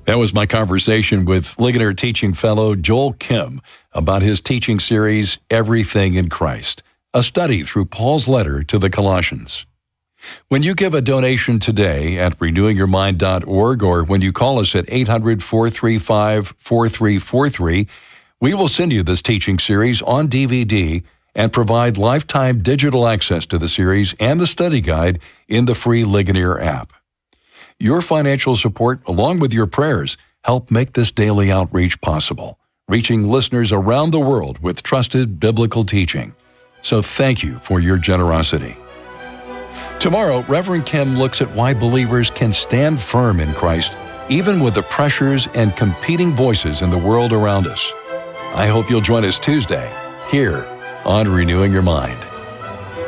That was my conversation with Ligonier teaching fellow Joel Kim about his teaching series, Everything in Christ, a study through Paul's letter to the Colossians. When you give a donation today at renewingyourmind.org or when you call us at 800-435-4343, we will send you this teaching series on DVD and provide lifetime digital access to the series and the study guide in the free Ligonier app. Your financial support, along with your prayers, help make this daily outreach possible, reaching listeners around the world with trusted biblical teaching. So thank you for your generosity. Tomorrow, Reverend Kim looks at why believers can stand firm in Christ, even with the pressures and competing voices in the world around us. I hope you'll join us Tuesday, here on Renewing Your Mind.